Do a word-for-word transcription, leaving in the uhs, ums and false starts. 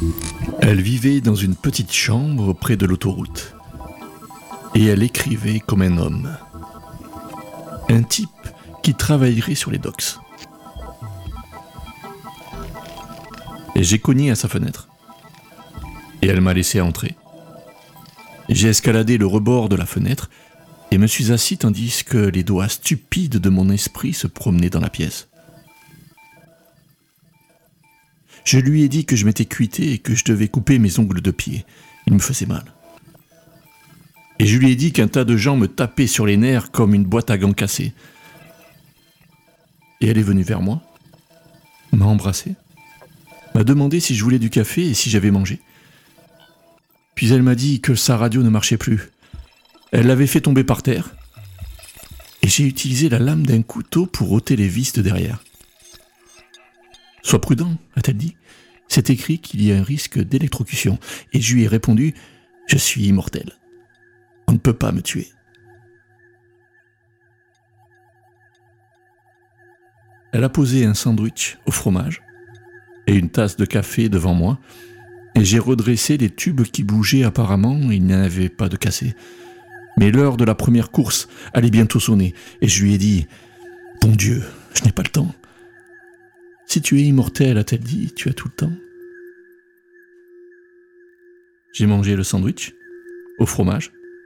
Elle vivait dans une petite chambre près de l'autoroute. Et elle écrivait comme un homme. Un type qui travaillerait sur les docks. Et j'ai cogné à sa fenêtre. Et elle m'a laissé entrer. J'ai escaladé le rebord de la fenêtre et me suis assis tandis que les doigts stupides de mon esprit se promenaient dans la pièce. Je lui ai dit que je m'étais cuité et que je devais couper mes ongles de pied. Il me faisait mal. Et je lui ai dit qu'un tas de gens me tapaient sur les nerfs comme une boîte à gants cassée. Et elle est venue vers moi, m'a embrassé, m'a demandé si je voulais du café et si j'avais mangé. Puis elle m'a dit que sa radio ne marchait plus. Elle l'avait fait tomber par terre. Et j'ai utilisé la lame d'un couteau pour ôter les vis de derrière. « Sois prudent », a-t-elle dit. « C'est écrit qu'il y a un risque d'électrocution. » Et je lui ai répondu « Je suis immortel. On ne peut pas me tuer. » Elle a posé un sandwich au fromage et une tasse de café devant moi, et j'ai redressé les tubes qui bougeaient apparemment, il n'y en avait pas de cassés. Mais l'heure de la première course allait bientôt sonner, et je lui ai dit « Bon Dieu, je n'ai pas le temps. » « Si tu es immortel, a-t-elle dit, tu as tout le temps. » J'ai mangé le sandwich au fromage